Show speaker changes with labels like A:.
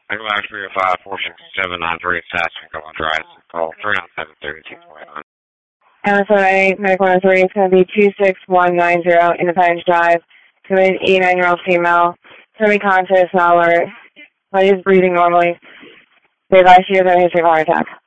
A: Regular 305 46793 Saskatoon, Golden Drive. Call 317-3229.
B: MSOA Medical 103 is going to be 26190 Independence Drive. To an 89-year-old female, semi-conscious, not alert, but is breathing normally. They advise you of a history of heart attack.